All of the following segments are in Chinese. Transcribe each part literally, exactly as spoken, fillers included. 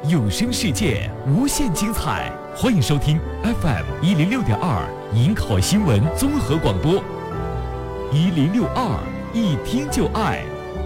有声世界无限精彩，欢迎收听 F M 一零六点二营口新闻综合广播，一零六二一听就爱。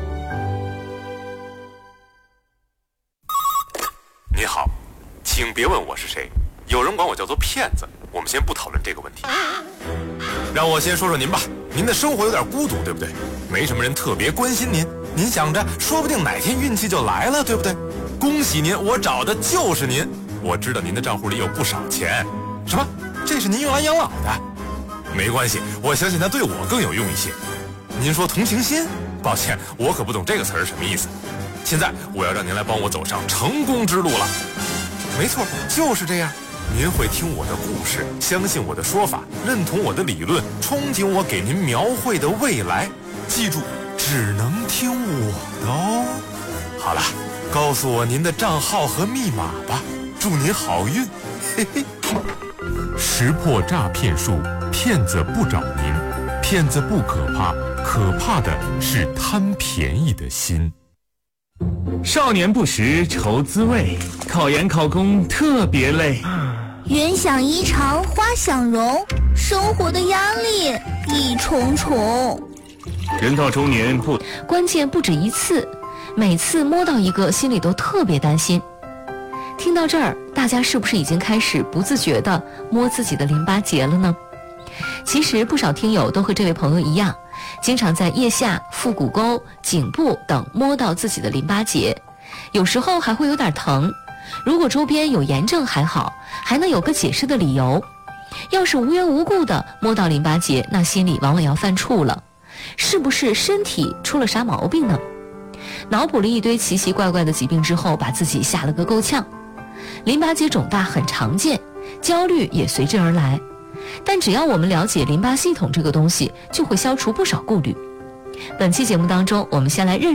你好，请别问我是谁，有人管我叫做骗子，我们先不讨论这个问题。让我先说说您吧，您的生活有点孤独，对不对？没什么人特别关心您，您想着说不定哪天运气就来了，对不对？恭喜您，我找的就是您。我知道您的账户里有不少钱。什么？这是您用来养老的？没关系，我相信它对我更有用一些。您说同情心？抱歉，我可不懂这个词儿什么意思。现在我要让您来帮我走上成功之路了。没错，就是这样。您会听我的故事，相信我的说法，认同我的理论，憧憬我给您描绘的未来。记住，只能听我的哦。好了，告诉我您的账号和密码吧，祝您好运。嘿嘿。 识破诈骗术，骗子不找您，骗子不可怕，可怕的是贪便宜的心。 少年不识愁滋味，考研考公特别累。 人想衣裳花想容，生活的压力一重重。 人到中年不， 关键不止一次，每次摸到一个心里都特别担心。听到这儿，大家是不是已经开始不自觉地摸自己的淋巴结了呢？其实不少听友都和这位朋友一样，经常在腋下、腹股沟、颈部等摸到自己的淋巴结，有时候还会有点疼。如果周边有炎症还好，还能有个解释的理由。要是无缘无故的摸到淋巴结，那心里往往要犯怵了，是不是身体出了啥毛病呢？脑补了一堆奇奇怪怪的疾病之后，把自己吓了个够呛。淋巴结肿大很常见，焦虑也随之而来。但只要我们了解淋巴系统这个东西，就会消除不少顾虑。本期节目当中，我们先来认